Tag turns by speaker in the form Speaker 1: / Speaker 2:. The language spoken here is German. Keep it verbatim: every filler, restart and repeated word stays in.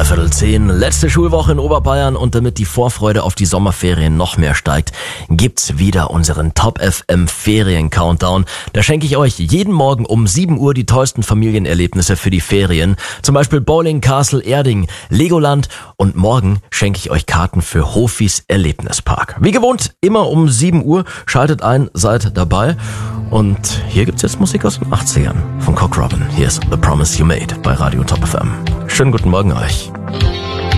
Speaker 1: Dreiviertel zehn, letzte Schulwoche in Oberbayern und damit die Vorfreude auf die Sommerferien noch mehr steigt, gibt's wieder unseren Top F M Ferien-Countdown. Da schenke ich euch jeden Morgen um sieben Uhr die tollsten Familienerlebnisse für die Ferien. Zum Beispiel Bowling Castle Erding, Legoland und morgen schenke ich euch Karten für Hofis Erlebnispark. Wie gewohnt, immer um sieben Uhr, schaltet ein, seid dabei. Und hier gibt's jetzt Musik aus den achtzigern von Cock Robin. Hier ist The Promise You Made bei Radio Top F M. Schönen guten Morgen euch.